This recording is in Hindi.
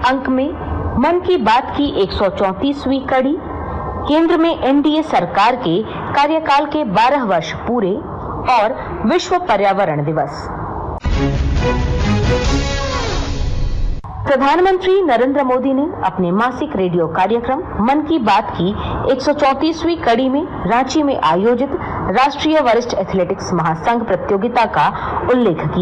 अंक में मन की बात की 134वीं कड़ी, केंद्र में एनडीए सरकार के कार्यकाल के 12 वर्ष पूरे और विश्व पर्यावरण दिवस। प्रधानमंत्री नरेंद्र मोदी ने अपने मासिक रेडियो कार्यक्रम मन की बात की 134वीं कड़ी में रांची में आयोजित राष्ट्रीय वरिष्ठ एथलेटिक्स महासंघ प्रतियोगिता का उल्लेख किया।